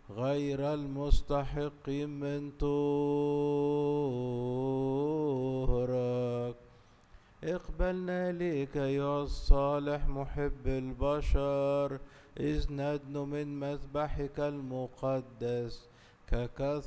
غير المستحق من طهرك. اقبلنا ليك أيها الصالح محب البشر، إذ ندن من مذبحك المقدس ككثرة